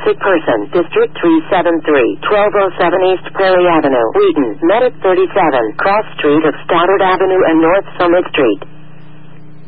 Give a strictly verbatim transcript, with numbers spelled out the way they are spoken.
sick person, District three seventy-three, twelve oh seven East Prairie Avenue, Wheaton, Medic thirty-seven, cross street of Stoddard Avenue and North Summit Street.